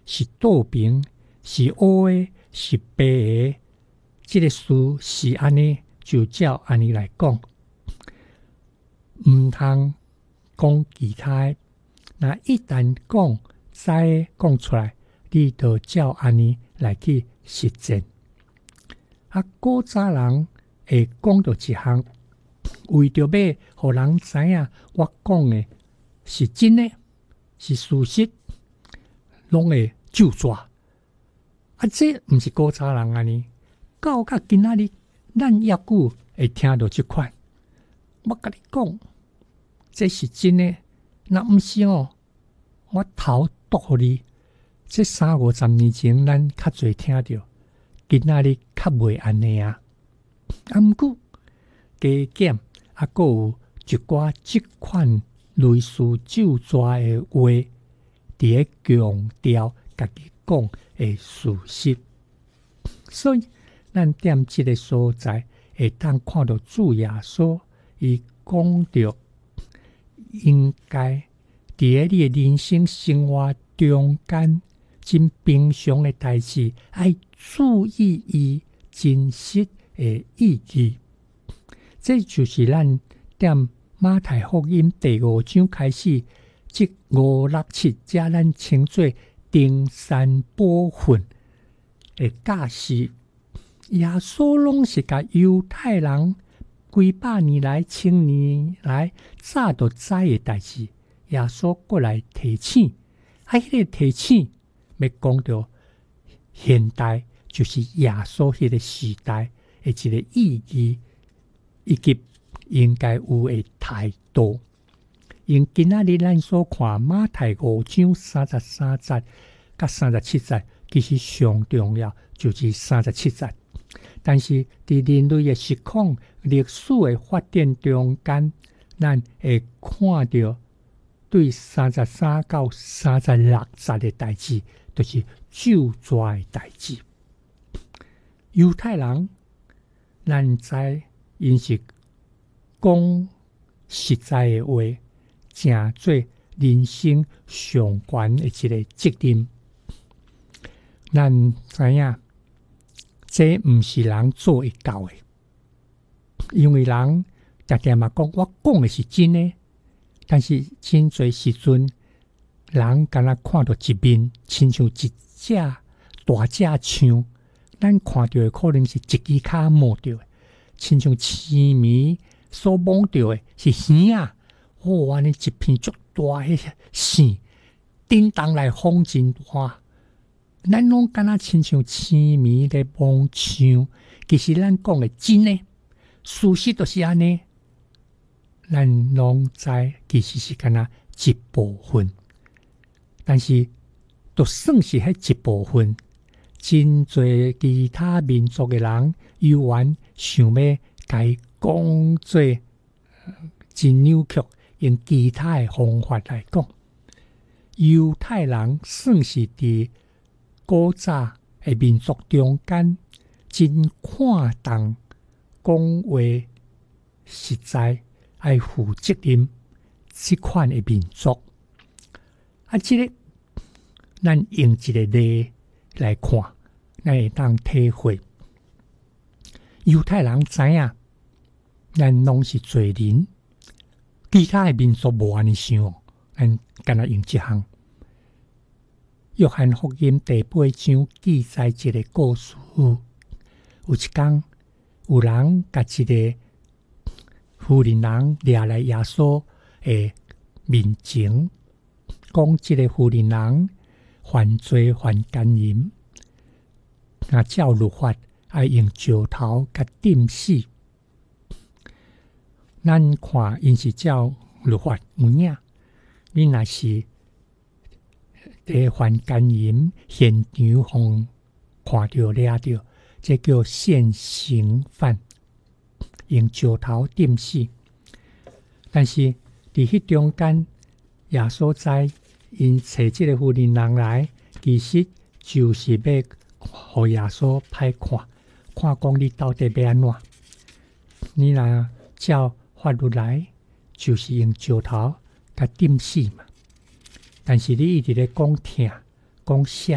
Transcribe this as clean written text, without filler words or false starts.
是倒平，是黑的，是白的，这个事是安尼，就照安尼来讲，唔通讲其他的。那一旦讲知讲出来，你就照安尼来去实践。古早人会讲到一项，为着要互人知影我讲的是真的，是事实，拢会就抓。这毋是古早人安尼，到今仔日，咱也久会听到这款。我甲你讲，这是真的，那毋是哦，我头剁互你。这30-50年前，咱较侪听到，今仔日较袂安尼啊。毋过加减还佫有一寡即款类似咒抓的话，伫咧强调家己讲的事实。所以，咱踮即个所在，会当看到主耶稣伊讲着，应该伫咧你的人生生活中间，真平常的代志，要注意伊真实的意义。这就是咱踮马太福音第5章开始，即5、6、7加咱称作登山宝训的教示。耶稣拢是甲犹太人几百年来、1000年来早就知的代志，耶稣过来提醒。迄个提醒要讲到现代，就是耶稣迄个时代的一个意义，以及应该有的态度。因今仔日咱所看马太5章33节甲37节，其实上重要就是37节。但是伫人类的实况、历史的发展中间，咱会看到对33到36节的代志，就是咒抓的代志。犹太人，咱知因是讲实在的话，正做人生上悬的一个责任。咱知影，这毋是人做会到的，因为人常常嘛讲，我讲的是真的，但是真侪时阵，人敢若看到一面，亲像一只大只象，咱看到的可能是一只脚摸到的，亲像痴迷所摸到的是耳啊，安尼一片足大的线，叮当来风真大。咱拢敢若亲像痴迷咧摸象，其实咱讲的真的事实就是安尼。咱拢知其实是敢若一部分，但是就算是迄一部分，真侪其他民族的人犹原想要甲伊讲做真扭曲，用其他的方法来讲。犹太人算是伫古早的民族中间真看重讲话实在爱负责任这款的民族。这个咱用一个例来看，咱会当体会。犹太人知影，咱拢是罪人，其他的民族无安尼想，咱敢若用这项。约翰福音第8章记载一个故事，有一天，有人甲一个妇人人掠来耶稣的面前，讲这个妇人人犯罪犯奸淫，照律法要用石头甲钉死。咱看因是照律法有影，你若是犯奸淫，现场互看到掠到，这叫现行犯，用石头钉死。但是伫迄中间，耶稣知因找这个妇人人来，其实就是要互耶稣歹看，看讲你到底要安怎？你若照法律来，就是用石头甲钉死嘛。但是你一直咧讲疼，讲写